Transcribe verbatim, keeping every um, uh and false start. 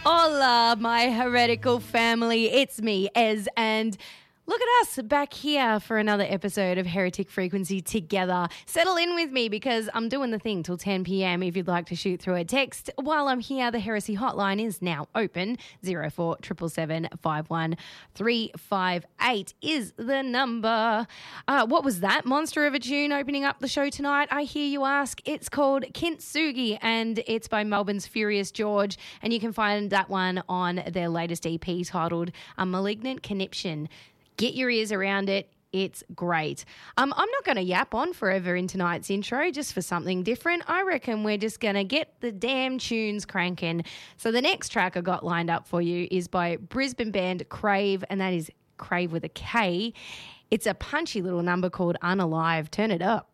Hola, my heretical family. It's me, Ez, and look at us back here for another episode of Heretic Frequency together. Settle in with me because I'm doing the thing till ten p.m. If you'd like to shoot through a text while I'm here, the Heresy hotline is now open. zero four seven seven seven five one three five eight is the number. Uh, what was that monster of a tune opening up the show tonight, I hear you ask? It's called Kintsugi and it's by Melbourne's Furious George, and you can find that one on their latest E P titled A Malignant Conniption. Get your ears around it. It's great. Um, I'm not going to yap on forever in tonight's intro just for something different. I reckon we're just going to get the damn tunes cranking. So the next track I got lined up for you is by Brisbane band Crave, and that is Crave with a K. It's a punchy little number called Unalive. Turn it up.